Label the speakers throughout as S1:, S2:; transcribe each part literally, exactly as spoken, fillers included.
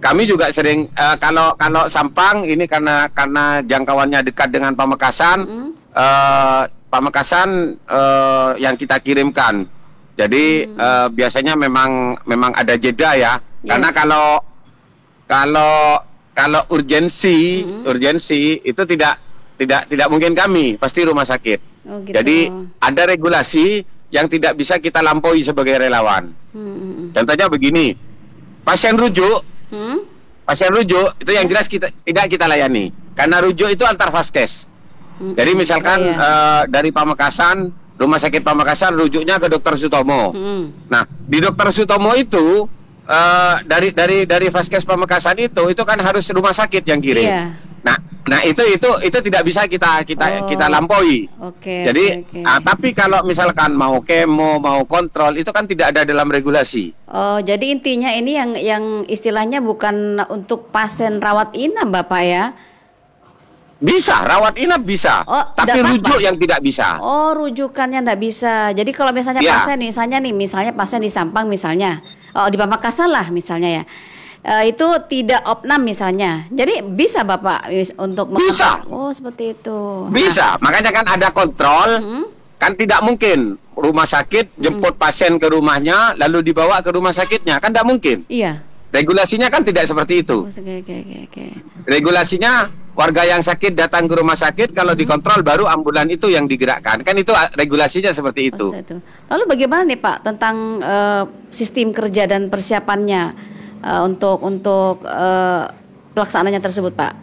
S1: kami juga sering uh, kalau kalau Sampang ini karena karena jangkauannya dekat dengan Pamekasan, mm-hmm. uh, Pamekasan uh, yang kita kirimkan. Jadi mm-hmm. uh, biasanya memang memang ada jeda ya. Yeah. Karena kalau kalau kalau urgensi mm-hmm. urgensi itu tidak tidak tidak mungkin kami, pasti rumah sakit. Oh, gitu. Jadi ada regulasi yang tidak bisa kita lampaui sebagai relawan. Mm-hmm. Contohnya begini, pasien rujuk. Hmm? Pasien rujuk itu yang jelas kita tidak kita layani karena rujuk itu antar vaskes. Hmm. Jadi misalkan oh, iya. uh, dari Pamekasan, rumah sakit Pamekasan rujuknya ke Dokter Sutomo. Hmm. Nah di Dokter Sutomo itu uh, dari dari dari vaskes Pamekasan itu itu kan harus rumah sakit yang kirim. Iya. Nah, nah itu itu itu tidak bisa kita kita oh. kita lampaui. Okay, Jadi, okay, okay. Nah, tapi kalau misalkan mau kemo, mau kontrol itu kan tidak ada dalam regulasi.
S2: Oh, jadi intinya ini yang yang istilahnya bukan untuk pasien rawat inap, Bapak ya?
S1: Bisa, rawat inap bisa. Oh, tapi rujuk yang tidak bisa.
S2: Oh, rujukannya tidak bisa. Jadi kalau misalnya ya. pasien misalnya nih, misalnya pasien di Sampang misalnya, oh di Pamekasan lah misalnya ya. Uh, itu tidak opnam misalnya, jadi bisa Bapak untuk
S1: bisa.
S2: Oh seperti itu.
S1: Bisa, nah. Makanya kan ada kontrol, hmm? Kan tidak mungkin rumah sakit jemput hmm. pasien ke rumahnya lalu dibawa ke rumah sakitnya, kan tidak mungkin. Iya. Regulasinya kan tidak seperti itu. Oke, oke, oke, oke. Regulasinya warga yang sakit datang ke rumah sakit, kalau hmm. dikontrol baru ambulan itu yang digerakkan, kan itu regulasinya seperti itu. Oh, itu. Lalu bagaimana nih Pak tentang uh, sistem kerja dan persiapannya? Uh, untuk untuk uh, pelaksanaannya tersebut, Pak.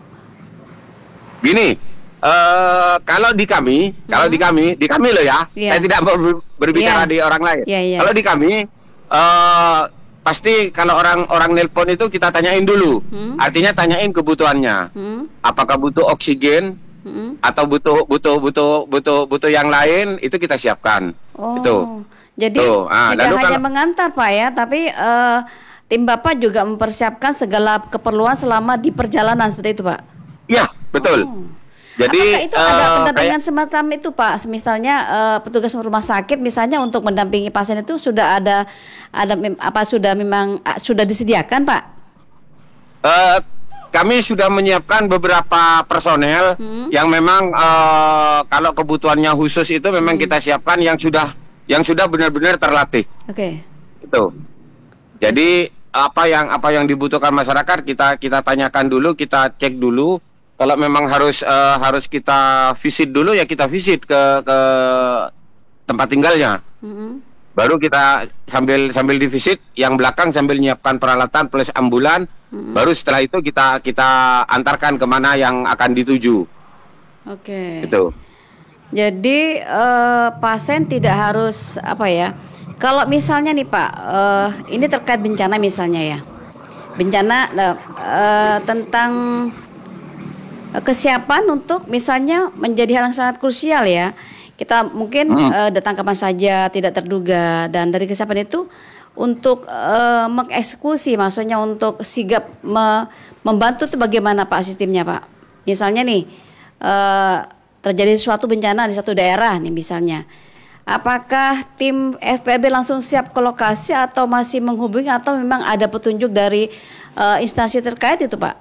S1: Gini, uh, kalau di kami, hmm. kalau di kami, di kami loh ya, yeah. Saya tidak ber berbicara yeah. di orang lain. Yeah, yeah. Kalau di kami, uh, pasti kalau orang orang nelpon itu kita tanyain dulu, hmm. artinya tanyain kebutuhannya, hmm. apakah butuh oksigen hmm. atau butuh butuh butuh butuh butuh yang lain, itu kita siapkan. Oh, itu.
S2: Jadi Tuh. Ah, tidak hanya kalau, mengantar, Pak ya, tapi uh, tim Bapak juga mempersiapkan segala keperluan selama di perjalanan seperti itu, Pak? Iya, betul. Oh. Jadi apakah itu uh, ada pendampingan kayak, semacam itu, Pak? Misalnya uh, petugas rumah sakit misalnya untuk mendampingi pasien itu sudah ada ada apa sudah memang uh, sudah disediakan, Pak? Uh, kami sudah menyiapkan beberapa personel hmm. yang memang uh, kalau kebutuhannya khusus itu memang hmm. kita siapkan yang sudah yang sudah benar-benar terlatih. Oke. Okay. Itu. Jadi apa yang apa yang dibutuhkan masyarakat kita kita tanyakan dulu, kita cek dulu. Kalau memang harus uh, harus kita visit dulu ya kita visit ke ke tempat tinggalnya. Mm-hmm. Baru kita sambil sambil divisit, yang belakang sambil menyiapkan peralatan plus ambulan. Mm-hmm. Baru setelah itu kita kita antarkan kemana yang akan dituju. Oke. Okay. Itu. Jadi uh, pasien tidak harus apa ya? Kalau misalnya nih Pak, uh, ini terkait bencana misalnya ya, bencana uh, tentang uh, kesiapan untuk misalnya menjadi hal yang sangat krusial ya. Kita mungkin hmm. uh, datang kapan saja, tidak terduga, dan dari kesiapan itu untuk uh, mengeksekusi, maksudnya untuk sigap me membantu itu bagaimana Pak sistemnya Pak? Misalnya nih uh, terjadi suatu bencana di satu daerah nih misalnya. Apakah tim F P L B langsung siap ke lokasi atau masih menghubungi atau memang ada petunjuk dari uh, instansi terkait itu Pak?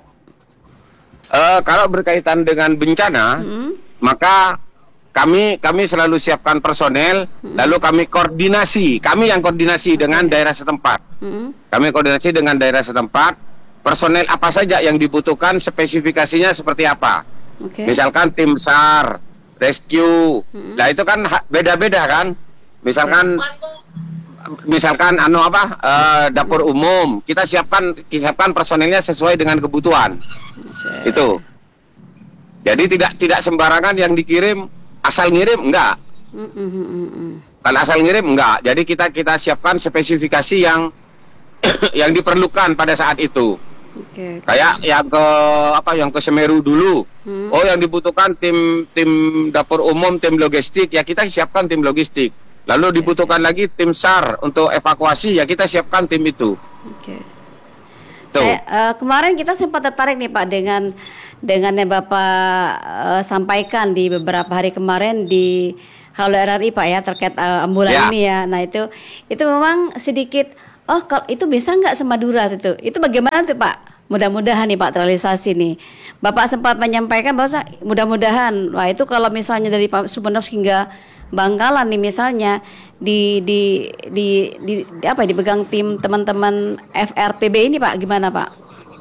S2: Uh, kalau berkaitan dengan bencana, hmm. maka kami kami selalu siapkan personel, hmm. lalu kami koordinasi, kami yang koordinasi okay. dengan daerah setempat. Hmm. Kami koordinasi dengan daerah setempat, personel apa saja yang dibutuhkan, spesifikasinya seperti apa. Okay. Misalkan tim SAR, rescue, hmm. nah itu kan beda-beda kan. Misalkan, hmm. misalkan anu apa uh, dapur hmm. umum, kita siapkan siapkan personelnya sesuai dengan kebutuhan. Okay. Itu. Jadi tidak tidak sembarangan yang dikirim asal ngirim enggak. Hmm, hmm, hmm, hmm. Kalau asal ngirim enggak. Jadi kita kita siapkan spesifikasi yang yang diperlukan pada saat itu. Okay, okay. Kayak yang ke apa yang ke Semeru dulu. Hmm. Oh, yang dibutuhkan tim tim dapur umum, tim logistik, ya kita siapkan tim logistik. Lalu okay, dibutuhkan okay. lagi tim SAR untuk evakuasi, ya kita siapkan tim itu. Oke. Okay. Saya, uh, kemarin kita sempat tertarik nih Pak dengan dengan yang Bapak uh, sampaikan di beberapa hari kemarin di Halo R R I Pak ya terkait uh, ambulan yeah. ini ya. Nah itu itu memang sedikit. Oh, kalau itu bisa nggak semadura itu? Itu bagaimana tuh Pak? mudah-mudahan nih Pak terrealisasi nih. Bapak sempat menyampaikan bahwa mudah-mudahan, wah itu kalau misalnya dari Pak Sumeneb hingga Bangkalan nih misalnya di di di, di, di apa dipegang tim teman-teman F R P B ini Pak, gimana Pak?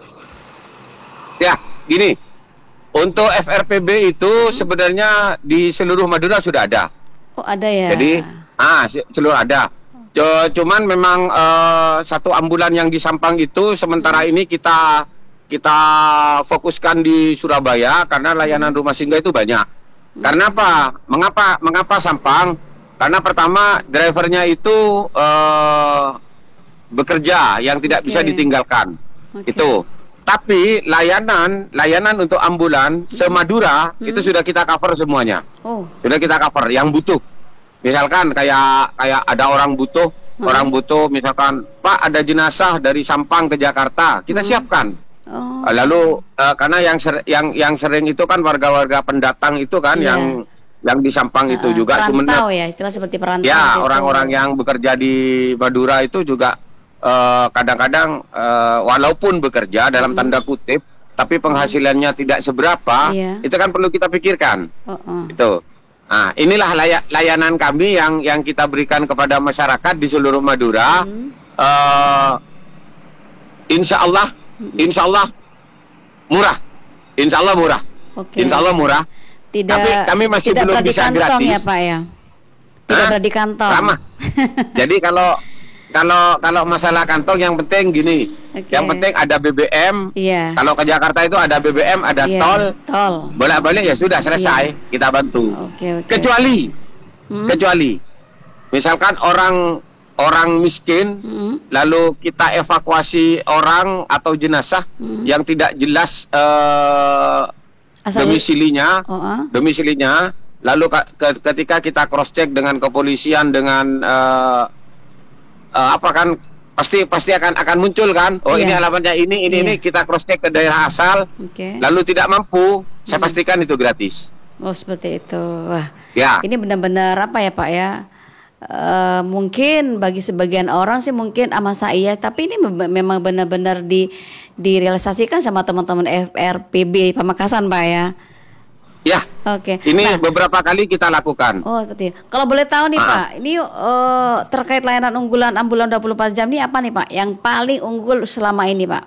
S1: Ya, gini. Untuk F R P B itu hmm. sebenarnya di seluruh Madura sudah ada.
S2: Oh, ada ya.
S1: Jadi, ah seluruh ada. Cuman memang uh, satu ambulan yang di Sampang itu sementara hmm. ini kita kita fokuskan di Surabaya karena layanan rumah singgah itu banyak. Karena apa? Mengapa? Mengapa Sampang? Karena pertama drivernya itu uh, bekerja yang tidak okay. bisa ditinggalkan. Okay. Itu. Tapi layanan layanan untuk ambulan hmm. se-Madura hmm. itu sudah kita cover semuanya. Oh. Sudah kita cover yang butuh. Misalkan kayak kayak ada orang butuh, hmm. orang butuh misalkan, Pak ada jenazah dari Sampang ke Jakarta, kita hmm. siapkan. Oh. Lalu uh, karena yang ser yang yang sering itu kan warga-warga pendatang itu kan yeah. yang yang di Sampang uh, itu juga
S2: perantau ya, istilah seperti perantau.
S1: Ya, orang-orang yang bekerja di Madura itu juga kadang-kadang uh, uh, walaupun bekerja dalam mm. tanda kutip, tapi penghasilannya mm. tidak seberapa, yeah. itu kan perlu kita pikirkan. Uh -uh. Itu. Nah, inilah lay layanan kami yang yang kita berikan kepada masyarakat di seluruh Madura. Mm. Uh, insya Allah Insya Allah murah, Insya Allah murah, okay. Insya Allah murah.
S2: Tidak,
S1: tapi kami masih
S2: tidak
S1: belum bisa gratis.
S2: Ya Pak ya, tidak berada di kantong.
S1: Ramah. Jadi kalau kalau kalau masalah kantong yang penting gini, okay. yang penting ada B B M. Yeah. Kalau ke Jakarta itu ada B B M, ada yeah. tol, tol. Bolak-balik ya sudah selesai, yeah. kita bantu. Okay, okay. Kecuali, hmm? kecuali, misalkan orang orang miskin, mm-hmm. lalu kita evakuasi orang atau jenazah mm-hmm. yang tidak jelas uh, domisilinya, oh, uh. domisilinya, lalu ke ketika kita cross check dengan kepolisian dengan uh, uh, apa kan pasti pasti akan akan muncul kan, oh yeah. ini alamatnya ini ini yeah. ini kita cross check ke daerah asal, okay. lalu tidak mampu, mm-hmm. saya pastikan itu gratis.
S2: Oh seperti itu, wah,
S1: ya.
S2: Ini benar-benar apa ya Pak ya? Uh, mungkin bagi sebagian orang sih mungkin ama saya, tapi ini memang benar-benar di direalisasikan sama teman-teman F R P B Pamekasan Pak ya.
S1: Ya.
S2: Oke.
S1: Okay. Ini nah, beberapa kali kita lakukan.
S2: Oh seperti. Kalau boleh tahu nih ah. Pak, ini uh, terkait layanan unggulan ambulan dua puluh empat jam ini apa nih Pak? Yang paling unggul selama ini Pak?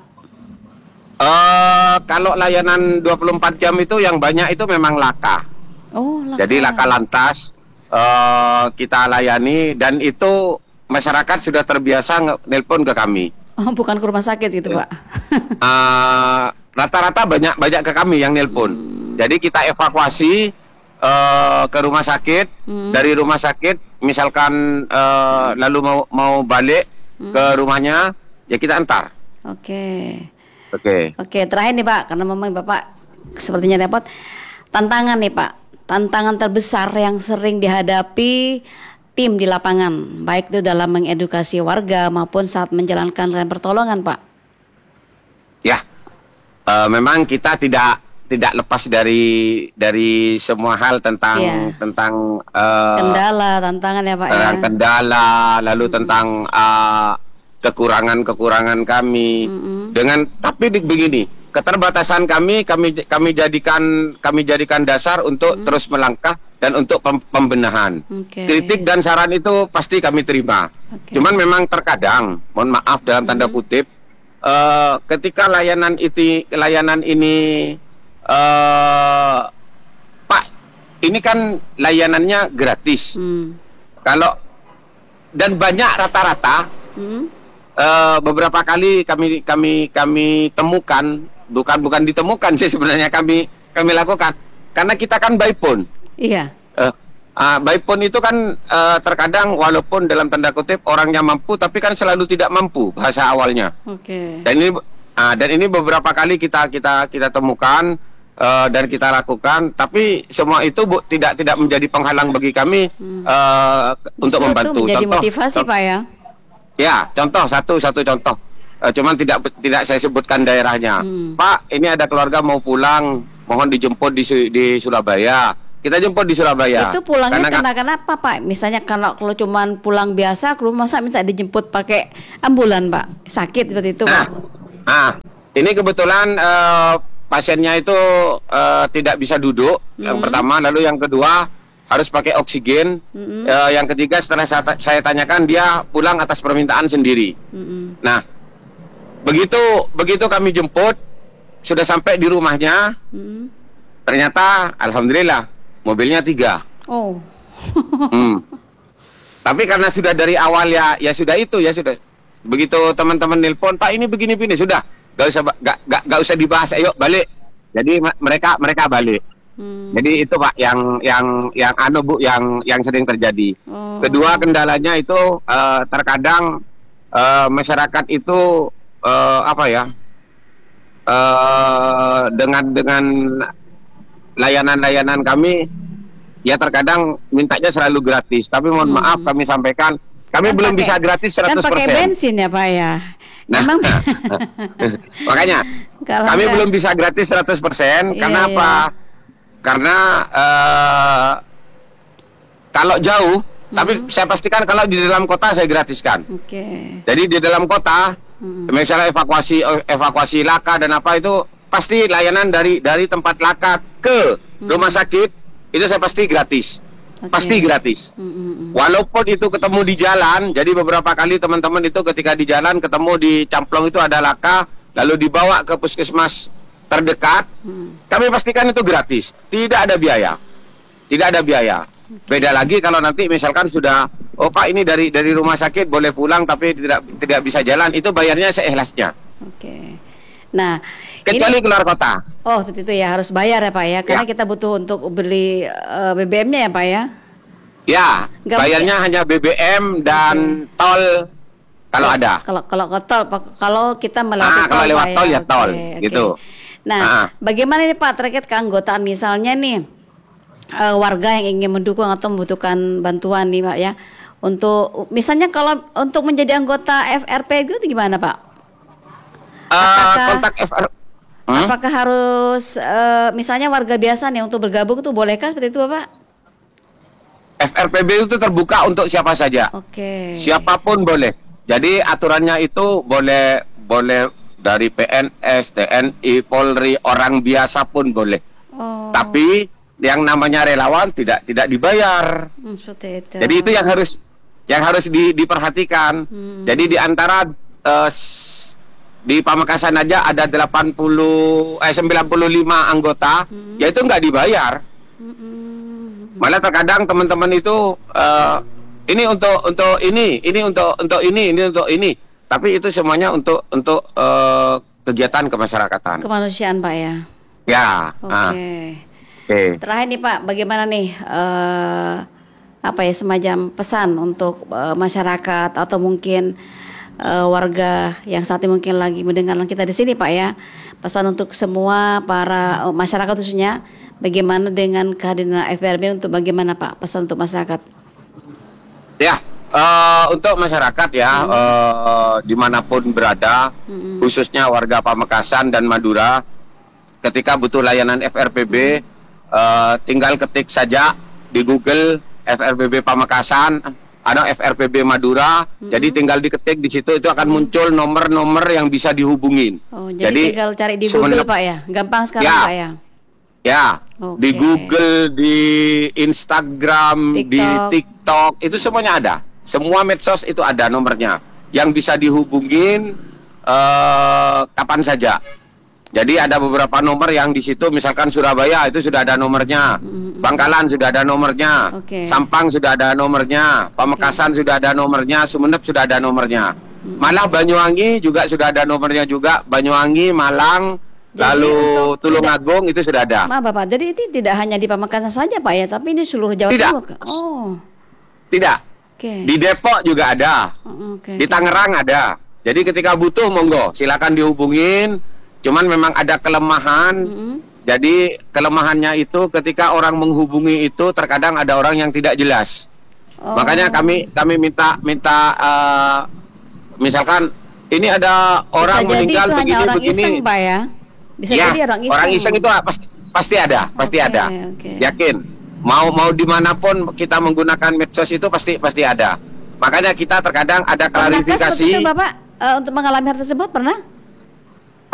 S1: Uh, kalau layanan dua puluh empat jam itu yang banyak itu memang laka.
S2: Oh, laka.
S1: Jadi laka lantas. Uh, kita layani dan itu masyarakat sudah terbiasa nelpon ke kami.
S2: Oh, bukan ke rumah sakit gitu, Pak.
S1: Rata-rata uh, banyak banyak ke kami yang nelpon. Hmm. Jadi kita evakuasi uh, ke rumah sakit, hmm. dari rumah sakit misalkan uh, lalu mau mau balik hmm. ke rumahnya, ya kita antar.
S2: Oke.
S1: Okay. Oke. Okay.
S2: Oke, terakhir nih Pak, karena memang Bapak sepertinya repot. Tantangan nih Pak. Tantangan terbesar yang sering dihadapi tim di lapangan, baik itu dalam mengedukasi warga maupun saat menjalankan pertolongan, Pak.
S1: Ya, uh, memang kita tidak tidak lepas dari dari semua hal tentang ya. tentang uh,
S2: kendala, tantangan ya Pak.
S1: Tentang
S2: ya.
S1: kendala, lalu hmm. tentang uh, kekurangan-kekurangan kami. Hmm. Dengan tapi begini. Keterbatasan kami, kami kami jadikan kami jadikan dasar untuk hmm. terus melangkah dan untuk pem pembenahan. Okay. Kritik dan saran itu pasti kami terima. Okay. Cuman memang terkadang, mohon maaf dalam tanda hmm. kutip, uh, ketika layanan itu layanan ini, uh, Pak, ini kan layanannya gratis. Hmm. Kalau dan banyak rata-rata, hmm. uh, beberapa kali kami kami kami temukan. Bukan bukan ditemukan sih sebenarnya kami kami lakukan karena kita kan by phone.
S2: Iya.
S1: Uh, uh, by phone itu kan uh, terkadang walaupun dalam tanda kutip orangnya mampu tapi kan selalu tidak mampu bahasa awalnya. Oke. Okay. Dan ini uh, dan ini beberapa kali kita kita kita temukan uh, dan kita lakukan tapi semua itu bu, tidak tidak menjadi penghalang bagi kami hmm. uh, untuk membantu.
S2: Itu menjadi contoh, motivasi contoh, Pak ya.
S1: Ya contoh satu satu contoh. Uh, cuman tidak tidak saya sebutkan daerahnya. Hmm. Pak, ini ada keluarga mau pulang, mohon dijemput di di Surabaya. Kita jemput di Surabaya.
S2: Itu pulangnya karena, karena kenapa Pak? Misalnya kalau kalau cuman pulang biasa, ke rumah masa minta dijemput pakai ambulan Pak? Sakit seperti itu
S1: nah,
S2: Pak?
S1: Nah, ini kebetulan uh, pasiennya itu uh, tidak bisa duduk, mm-hmm. yang pertama, lalu yang kedua harus pakai oksigen, mm-hmm. uh, yang ketiga setelah saya, ta- saya tanyakan dia pulang atas permintaan sendiri. Mm-hmm. Nah, begitu begitu kami jemput, sudah sampai di rumahnya, mm-hmm. ternyata alhamdulillah mobilnya tiga. Oh. hmm. Tapi karena sudah dari awal ya, ya sudah itu ya sudah. Begitu teman-teman nelpon, Pak ini begini-begini, sudah, gak usah gak, gak, gak usah dibahas, ayo balik. Jadi mereka mereka balik. Hmm. Jadi itu Pak yang yang yang anu Bu yang yang sering terjadi. Oh. Kedua kendalanya itu uh, terkadang uh, masyarakat itu uh, apa ya uh, dengan dengan layanan-layanan kami ya terkadang mintanya selalu gratis. Tapi mohon hmm. maaf kami sampaikan kami kan belum pake, bisa gratis seratus persen.
S2: Kan pakai bensin ya Pak ya.
S1: Nah,
S2: memang
S1: makanya kalau kami enggak, belum bisa gratis seratus persen. Iya, karena apa? Iya. Karena uh, kalau jauh, hmm. tapi saya pastikan kalau di dalam kota saya gratiskan. Oke. Okay. Jadi di dalam kota, hmm. misalnya evakuasi evakuasi laka dan apa itu pasti layanan dari dari tempat laka ke hmm. rumah sakit itu saya pasti gratis. Okay. Pasti gratis. Mm-hmm. Walaupun itu ketemu di jalan, jadi beberapa kali teman-teman itu ketika di jalan ketemu di Camplong itu ada laka, lalu dibawa ke puskesmas terdekat, mm. kami pastikan itu gratis, tidak ada biaya, tidak ada biaya. Okay. Beda lagi kalau nanti misalkan sudah, oh Pak ini dari dari rumah sakit boleh pulang tapi tidak tidak bisa jalan, itu bayarnya seikhlasnya. Oke. Okay. Nah, kecuali ini, keluar kota.
S2: Oh, seperti itu ya, harus bayar ya Pak ya, karena ya. Kita butuh untuk beli uh, B B M-nya ya Pak ya.
S1: Ya, Gak bayarnya mungkin. Hanya B B M dan okay. tol kalau oh, ada.
S2: Kalau kalau ke tol, kalau kita melewati
S1: ah,
S2: tol,
S1: kalau lewat tol ya, ya tol,
S2: okay,
S1: gitu.
S2: Okay. Nah, ah. bagaimana ini Pak terkait keanggotaan misalnya nih uh, warga yang ingin mendukung atau membutuhkan bantuan nih Pak ya, untuk misalnya kalau untuk menjadi anggota F R P itu gimana Pak? Apakah, uh, kontak F R hmm? apakah harus uh, misalnya warga biasa nih untuk bergabung itu bolehkah seperti itu Bapak?
S1: F R P B itu terbuka untuk siapa saja.
S2: Oke. Okay.
S1: Siapapun boleh. Jadi aturannya itu boleh boleh dari P N S, T N I, Polri, orang biasa pun boleh. Oh. Tapi yang namanya relawan tidak tidak dibayar.
S2: Hmm, seperti itu.
S1: Jadi itu yang harus yang harus di, diperhatikan. Hmm. Jadi di antara uh, di Pamekasan aja ada delapan puluh eh sembilan puluh lima anggota, hmm. yaitu nggak dibayar. Hmm. Malah terkadang teman-teman itu uh, ini untuk untuk ini, ini untuk untuk ini, ini untuk ini. Tapi itu semuanya untuk untuk uh, kegiatan kemasyarakatan.
S2: Kemanusiaan Pak ya.
S1: Ya.
S2: Oke. Okay. Ah. Okay. Terakhir nih Pak, bagaimana nih uh, apa ya semacam pesan untuk uh, masyarakat atau mungkin Uh, warga yang saat ini mungkin lagi mendengar kita di sini Pak ya, pesan untuk semua para uh, masyarakat khususnya, bagaimana dengan kehadiran F R B untuk bagaimana Pak pesan untuk masyarakat?
S1: Ya, uh, untuk masyarakat ya hmm. uh, dimanapun berada, hmm. khususnya warga Pamekasan dan Madura, ketika butuh layanan F R P B, hmm. uh, tinggal ketik saja di Google F R P B Pamekasan. Ada F R P B Madura, mm-hmm. jadi tinggal diketik di situ itu akan muncul nomor-nomor yang bisa dihubungin.
S2: Oh, jadi, jadi tinggal cari di Google Pak ya, gampang sekali ya, Pak ya.
S1: Ya, okay. Di Google, di Instagram, TikTok. Di TikTok itu semuanya ada. Semua medsos itu ada nomornya, yang bisa dihubungin uh, kapan saja. Jadi ada beberapa nomor yang di situ, misalkan Surabaya itu sudah ada nomornya, mm-hmm. Bangkalan sudah ada nomornya, okay. Sampang sudah ada nomornya, Pamekasan okay. sudah ada nomornya, Sumeneb sudah ada nomornya, mm-hmm. malah Banyuwangi juga sudah ada nomornya juga, Banyuwangi, Malang, jadi lalu Tulungagung itu sudah ada.
S2: Maaf Bapak, jadi itu tidak hanya di Pamekasan saja Pak ya, tapi ini seluruh Jawa
S1: tidak.
S2: Timur. Oh,
S1: tidak. Okay. Di Depok juga ada, oh, okay, di Tangerang okay. ada. Jadi ketika butuh monggo, silakan dihubungin. Cuman memang ada kelemahan, mm-hmm. jadi kelemahannya itu ketika orang menghubungi itu terkadang ada orang yang tidak jelas. Oh. Makanya kami kami minta minta uh, misalkan ini ada orang
S2: bisa
S1: meninggal
S2: jadi itu
S1: begini
S2: hanya orang
S1: begini.
S2: Iseng, Pak ya? Bisa
S1: ya,
S2: jadi orang iseng.
S1: Orang iseng itu pasti pasti ada, pasti okay, ada. Okay. Yakin. Mau mau dimanapun kita menggunakan medsos itu pasti pasti ada. Makanya kita terkadang ada klarifikasi.
S2: Pernahkah seperti itu Bapak uh, untuk mengalami hal tersebut pernah?
S1: Pernah.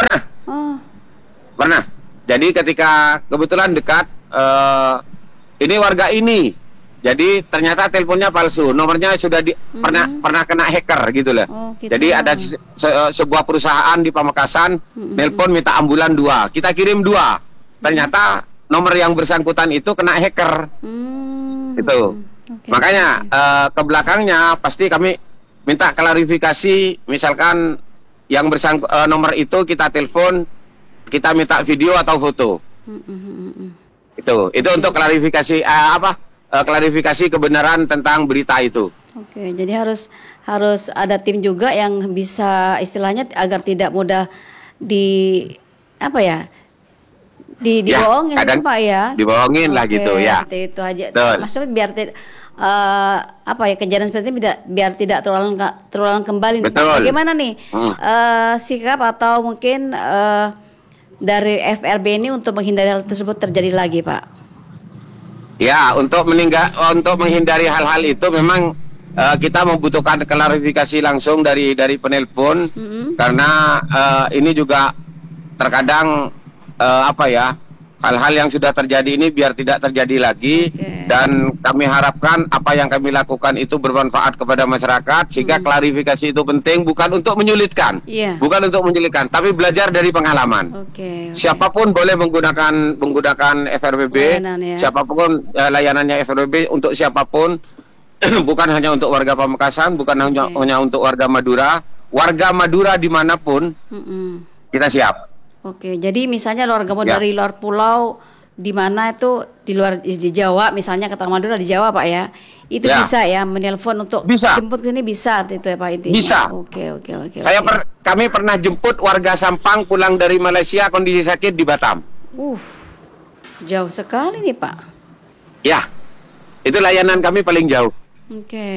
S2: Oh.
S1: Pernah. Jadi ketika kebetulan dekat, uh, ini warga ini, jadi ternyata teleponnya palsu, nomornya sudah di, mm-hmm. pernah pernah kena hacker gitu loh. Oh, gitu. Jadi ada se se sebuah perusahaan di Pamekasan, mm-hmm. nelpon minta ambulan dua, kita kirim dua, ternyata nomor yang bersangkutan itu kena hacker, mm-hmm. itu. Okay. Makanya uh, ke belakangnya pasti kami minta klarifikasi, misalkan yang bersangkut uh, nomor itu kita telepon, kita minta video atau foto. Mm-hmm. Itu, itu okay. Untuk klarifikasi uh, apa? Uh, klarifikasi kebenaran tentang berita itu.
S2: Oke, jadi harus harus ada tim juga yang bisa istilahnya agar tidak mudah di apa ya? Di dibohongin ya, itu Pak ya.
S1: Dibohongin okay, lah gitu ya.
S2: Itu aja. Betul. Maksudnya biar tidak uh, apa ya kejadian seperti ini tidak biar tidak terulang terulang kembali.
S1: Betul.
S2: Bagaimana nih hmm. uh, sikap atau mungkin uh, dari F R B ini untuk menghindari hal tersebut terjadi lagi, Pak?
S1: Ya, untuk meninggal, untuk menghindari hal-hal itu memang uh, kita membutuhkan klarifikasi langsung dari dari penelpon, mm-hmm. karena uh, ini juga terkadang uh, apa ya hal-hal yang sudah terjadi ini biar tidak terjadi lagi, okay. Dan kami harapkan apa yang kami lakukan itu bermanfaat kepada masyarakat sehingga hmm. klarifikasi itu penting, bukan untuk menyulitkan, yeah. bukan untuk menyulitkan, tapi belajar dari pengalaman. Okay, okay. Siapapun boleh menggunakan menggunakan F R B B, layanan, ya. siapapun uh, layanannya F R B B untuk siapapun, bukan hanya untuk warga Pamekasan, bukan okay. hanya hanya untuk warga Madura, warga Madura dimanapun mm-mm. kita siap.
S2: Oke, jadi misalnya warga mau ya. dari luar pulau di mana itu di luar di Jawa, misalnya kata Madura di Jawa Pak ya, itu ya. bisa ya menelpon untuk
S1: bisa.
S2: jemput ke sini bisa itu ya Pak intinya.
S1: Bisa.
S2: Oke oke oke.
S1: Saya
S2: oke.
S1: Per, kami pernah jemput warga Sampang pulang dari Malaysia kondisi sakit di Batam.
S2: Uh, jauh sekali nih Pak.
S1: Ya, itu layanan kami paling jauh.
S2: Oke.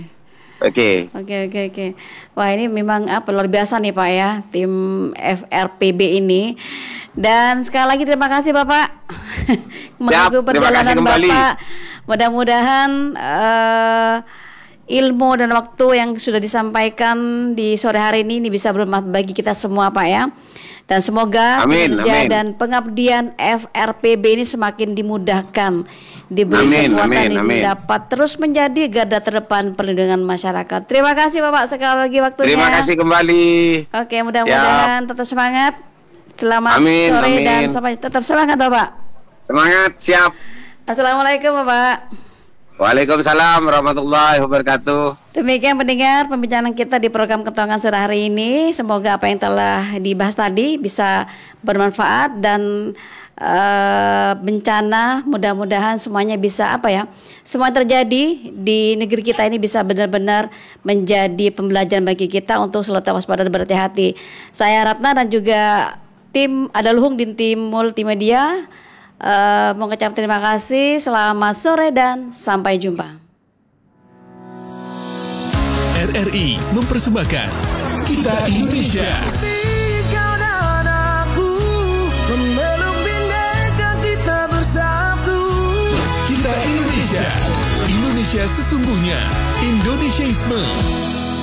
S1: Oke.
S2: Oke oke oke. Wah ini memang apa luar biasa nih Pak ya tim F R P B ini. Dan sekali lagi terima kasih Bapak mengganggu perjalanan Bapak. Mudah-mudahan uh, ilmu dan waktu yang sudah disampaikan di sore hari ini, ini bisa bermanfaat bagi kita semua Pak ya. Dan semoga
S1: amin,
S2: kerja
S1: amin.
S2: dan pengabdian F R P B ini semakin dimudahkan, diberi amin, kekuatan yang dapat terus menjadi garda terdepan perlindungan masyarakat. Terima kasih Bapak sekali lagi waktunya.
S1: Terima kasih kembali.
S2: Oke, mudah-mudahan tetap semangat. Selamat amin, sore amin. Dan sampai tetap semangat Bapak.
S1: Semangat, siap.
S2: Assalamualaikum Bapak.
S1: Waalaikumsalam warahmatullahi wabarakatuh.
S2: Demikian pendengar pembicaraan kita di program Ketuangan Sore hari ini. Semoga apa yang telah dibahas tadi bisa bermanfaat dan uh, bencana mudah-mudahan semuanya bisa apa ya, semua yang terjadi di negeri kita ini bisa benar-benar menjadi pembelajaran bagi kita untuk selalu waspada dan berhati-hati. Saya Ratna dan juga tim Adaluhung di tim multimedia Uh, mengucap terima kasih, selamat sore dan sampai jumpa.
S3: R R I mempersembahkan Kita Indonesia. Kau dan aku memeluk bineka kita bersatu. Kita Indonesia, Indonesia sesungguhnya, Indonesiaisme.